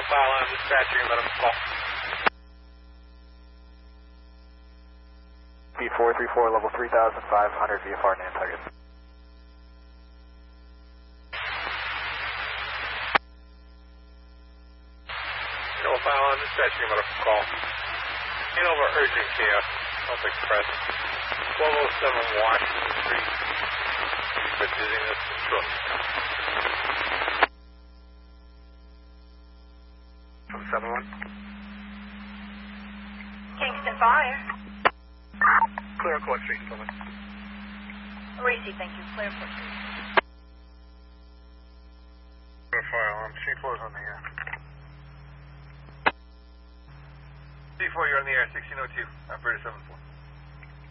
file on dispatcher and let him call. B434, level 3,500, VFR Nantucket. Go file on dispatcher and let him call. Hanover urgent care, Health Express, 1207 Washington Street, for dizziness and shortness. 71. Kingston Fire. Clear Court Street, Plymouth. Receipt, thank you. Clear Court Street. Clear fire alarm. C4's on the air. C4, you're on the air, 1602, operator 74.